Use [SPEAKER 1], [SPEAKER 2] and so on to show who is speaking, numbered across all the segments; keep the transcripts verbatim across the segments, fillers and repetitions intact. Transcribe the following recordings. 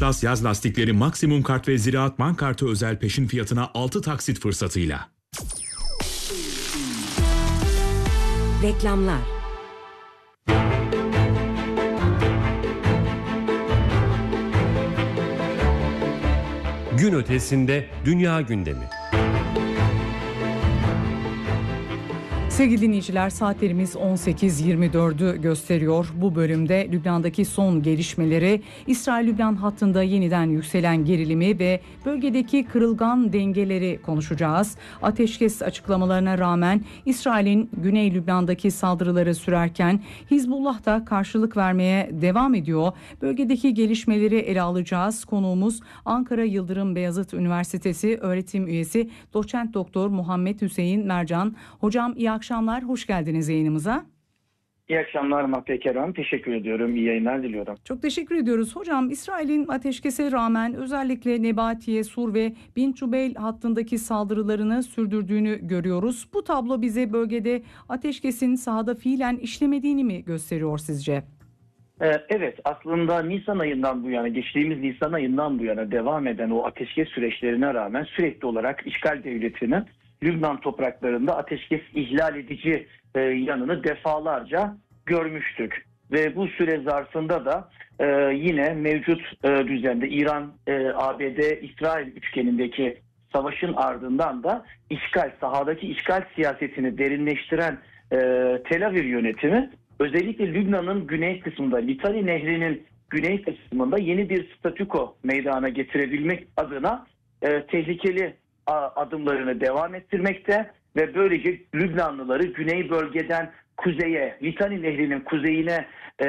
[SPEAKER 1] Atlas yaz lastikleri maksimum kart ve Ziraat Bank kartı özel peşin fiyatına altı taksit fırsatıyla.
[SPEAKER 2] Reklamlar.
[SPEAKER 3] Gün ötesinde dünya gündemi.
[SPEAKER 4] Sevgili dinleyiciler, saatlerimiz on sekiz yirmi dördü gösteriyor. Bu bölümde Lübnan'daki son gelişmeleri, İsrail-Lübnan hattında yeniden yükselen gerilimi ve bölgedeki kırılgan dengeleri konuşacağız. Ateşkes açıklamalarına rağmen İsrail'in Güney Lübnan'daki saldırıları sürerken Hizbullah da karşılık vermeye devam ediyor. Bölgedeki gelişmeleri ele alacağız. Konuğumuz Ankara Yıldırım Beyazıt Üniversitesi öğretim üyesi Doçent Doktor Muhammed Hüseyin Mercan. Hocam iyi akşamlar, hoş geldiniz yayınımıza.
[SPEAKER 5] İyi akşamlar Mahve Kerem, teşekkür ediyorum, iyi yayınlar diliyorum.
[SPEAKER 4] Çok teşekkür ediyoruz. Hocam, İsrail'in ateşkese rağmen özellikle Nebatiye, Sur ve Bin Cubeyl hattındaki saldırılarını sürdürdüğünü görüyoruz. Bu tablo bize bölgede ateşkesin sahada fiilen işlemediğini mi gösteriyor sizce?
[SPEAKER 5] Evet, aslında Nisan ayından bu yana, geçtiğimiz Nisan ayından bu yana devam eden o ateşkes süreçlerine rağmen sürekli olarak işgal devletinin Lübnan topraklarında ateşkes ihlal edici e, yanını defalarca görmüştük. Ve bu süre zarfında da e, yine mevcut e, düzende İran, e, A B D, İsrail üçgenindeki savaşın ardından da işgal, sahadaki işgal siyasetini derinleştiren e, Tel Aviv yönetimi özellikle Lübnan'ın güney kısmında, Litani Nehri'nin güney kısmında yeni bir statüko meydana getirebilmek adına e, tehlikeli adımlarını devam ettirmekte ve böylece Lübnanlıları güney bölgeden kuzeye, Litani Nehri'nin kuzeyine e,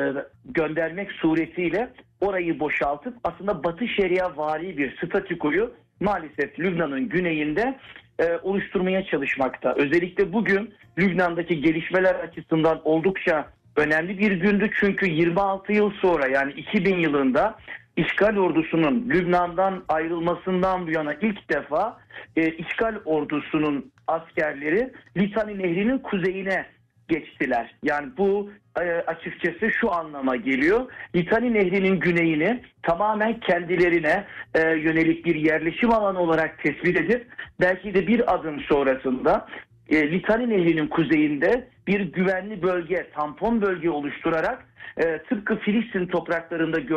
[SPEAKER 5] göndermek suretiyle orayı boşaltıp aslında Batı Şeria vari bir statükoyu maalesef Lübnan'ın güneyinde e, oluşturmaya çalışmakta. Özellikle bugün Lübnan'daki gelişmeler açısından oldukça önemli bir gündü çünkü yirmi altı yıl sonra, yani iki bin yılında İşgal ordusunun Lübnan'dan ayrılmasından bu yana ilk defa e, işgal ordusunun askerleri Litani Nehri'nin kuzeyine geçtiler. Yani bu e, açıkçası şu anlama geliyor. Litani Nehri'nin güneyini tamamen kendilerine e, yönelik bir yerleşim alanı olarak tespit edip belki de bir adım sonrasında e, Litani Nehri'nin kuzeyinde bir güvenli bölge, tampon bölge oluşturarak e, tıpkı Filistin topraklarında